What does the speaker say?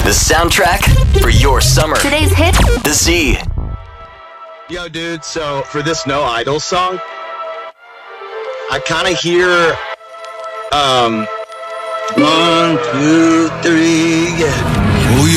The soundtrack for your summer. Today's hit. The Z. Yo, dude, so for this No Idol song, I kind of hear, 1, 2, 3, yeah. Oh,